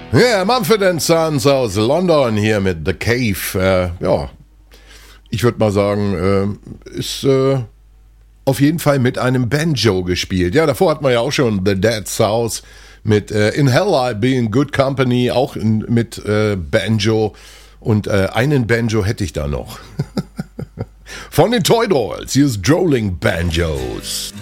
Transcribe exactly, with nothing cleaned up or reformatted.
Ja, yeah, Mumford and Sons aus London hier mit The Cave. Äh, ja, ich würde mal sagen, äh, ist äh, auf jeden Fall mit einem Banjo gespielt. Ja, davor hatten wir ja auch schon The Dead South mit äh, In Hell I Be in Good Company, auch in, mit äh, Banjo. Und äh, einen Banjo hätte ich da noch. Von den Toy Dolls, hier ist Drolling Banjos.